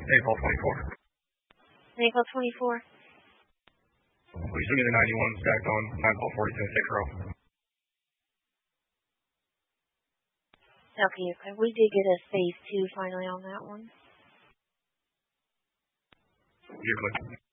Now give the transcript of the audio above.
April 24. April 24. Please give me the 91 stacked on 942 6 row. Okay. We did get a phase 2 finally on that one. You're good.